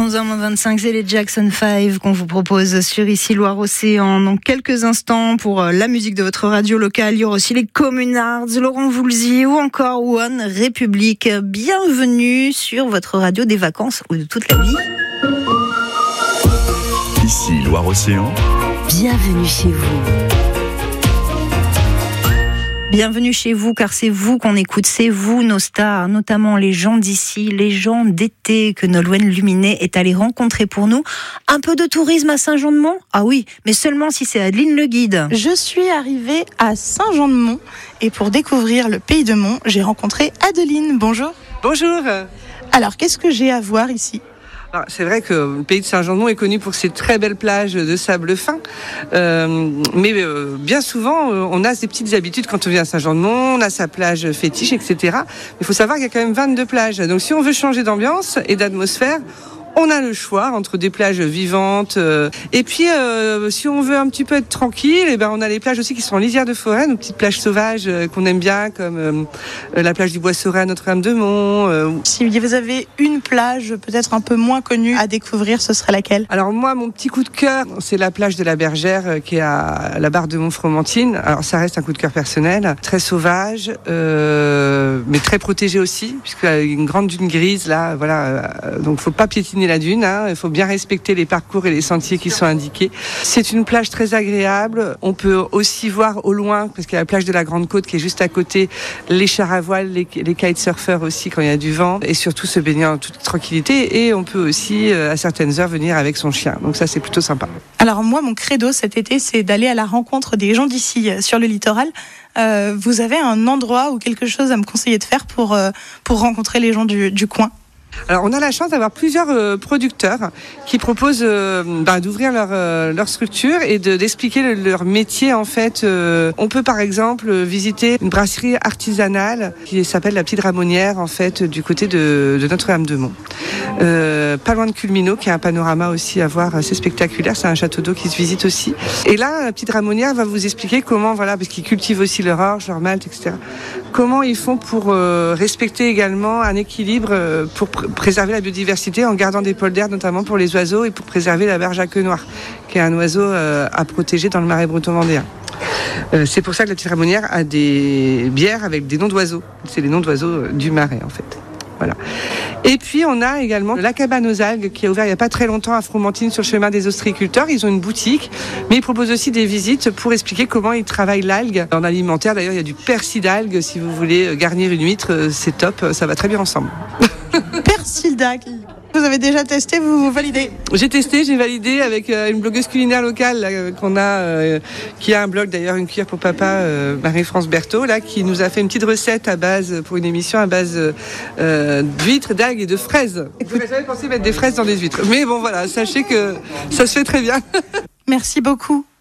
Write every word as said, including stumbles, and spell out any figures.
onze heures vingt-cinq, c'est les Jackson five qu'on vous propose sur ici Loire-Océan. Dans quelques instants, pour la musique de votre radio locale, il y aura aussi les Communards, Laurent Voulzy ou encore One République. Bienvenue sur votre radio des vacances ou de toute la vie. Ici Loire-Océan. Bienvenue chez vous. Bienvenue chez vous, car c'est vous qu'on écoute, c'est vous nos stars, notamment les gens d'ici, les gens d'été que Nolwenn Luminet est allée rencontrer pour nous. Un peu de tourisme à Saint-Jean-de-Mont ? Ah oui, mais seulement si c'est Adeline le guide. Je suis arrivée à Saint-Jean-de-Mont et pour découvrir le pays de Mont, j'ai rencontré Adeline. Bonjour. Bonjour. Alors, qu'est-ce que j'ai à voir ici ? Alors, c'est vrai que le pays de Saint-Jean-de-Mont est connu pour ses très belles plages de sable fin, euh, mais euh, bien souvent euh, on a des petites habitudes quand on vient à Saint-Jean-de-Mont, on a sa plage fétiche, et cetera. Il faut savoir qu'il y a quand même vingt-deux plages, donc si on veut changer d'ambiance et d'atmosphère, on a le choix entre des plages vivantes euh, et puis euh, si on veut un petit peu être tranquille, et ben on a les plages aussi qui sont en lisière de forêt, nos petites plages sauvages euh, qu'on aime bien, comme euh, la plage du Bois-Sauret à Notre-Dame-de-Mont. Euh. Si vous avez une plage peut-être un peu moins connue à découvrir, ce serait laquelle ? Alors moi, mon petit coup de cœur, c'est la plage de la Bergère euh, qui est à la barre de Montfromentine. Alors ça reste un coup de cœur personnel, très sauvage, euh, mais très protégé aussi, puisqu'il y a une grande dune grise là, voilà. Euh, donc faut pas piétiner la dune, hein. Il faut bien respecter les parcours et les sentiers qui sont indiqués. C'est une plage très agréable. On peut aussi voir au loin, parce qu'il y a la plage de la Grande Côte qui est juste à côté, les chars à voile, les, les kitesurfers aussi quand il y a du vent, et surtout se baigner en toute tranquillité. Et on peut aussi, à certaines heures, venir avec son chien. Donc ça, c'est plutôt sympa. Alors moi, mon credo cet été, c'est d'aller à la rencontre des gens d'ici, sur le littoral. Euh, vous avez un endroit ou quelque chose à me conseiller de faire pour, euh, pour rencontrer les gens du, du coin ? Alors, on a la chance d'avoir plusieurs euh, producteurs qui proposent euh, bah, d'ouvrir leur, euh, leur structure et de, d'expliquer le, leur métier. En fait, euh, on peut par exemple visiter une brasserie artisanale qui s'appelle la Petite Ramonnière, en fait, du côté de, de Notre-Dame-de-Mont. Euh, pas loin de Culminot, qui a un panorama aussi à voir assez spectaculaire. C'est un château d'eau qui se visite aussi. Et là, la Petite Ramonnière va vous expliquer comment, voilà, parce qu'ils cultivent aussi leur orge, leur malt, et cetera. Comment ils font pour euh, respecter également un équilibre euh, pour pr- préserver la biodiversité en gardant des polders, notamment pour les oiseaux, et pour préserver la berge à queue noire, qui est un oiseau euh, à protéger dans le Marais breton vendéen. Euh, c'est pour ça que la Petite Ramonnière a des bières avec des noms d'oiseaux. C'est les noms d'oiseaux du Marais, en fait. Voilà. Et puis on a également la cabane aux algues qui a ouvert il n'y a pas très longtemps à Fromentine sur le chemin des ostréiculteurs. Ils ont une boutique, mais ils proposent aussi des visites pour expliquer comment ils travaillent l'algue. En alimentaire d'ailleurs, il y a du persil d'algue. Si vous voulez garnir une huître, c'est top, ça va très bien ensemble. Persil d'algue. Vous avez déjà testé, vous validez ? J'ai testé, j'ai validé avec euh, une blogueuse culinaire locale là, qu'on a, euh, qui a un blog d'ailleurs, une cuillère pour papa, euh, Marie-France Berthaud, là, qui nous a fait une petite recette à base, pour une émission à base euh, d'huîtres, d'algues et de fraises. J'aurais jamais pensé mettre des fraises dans des huîtres, mais bon voilà, sachez que ça se fait très bien. Merci beaucoup.